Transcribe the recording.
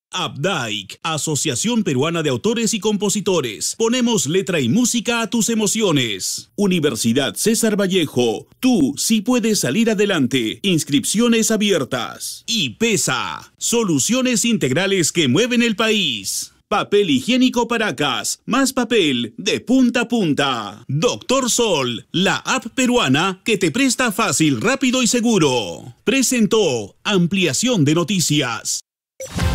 Updike, Asociación Peruana de Autores y Compositores. Ponemos letra y música a tus emociones. Universidad César Vallejo. Tú sí puedes salir adelante. Inscripciones abiertas. Y PESA, soluciones integrales que mueven el país. Papel higiénico Paracas, más papel de punta a punta. Doctor Sol, la app peruana que te presta fácil, rápido y seguro. Presentó Ampliación de Noticias.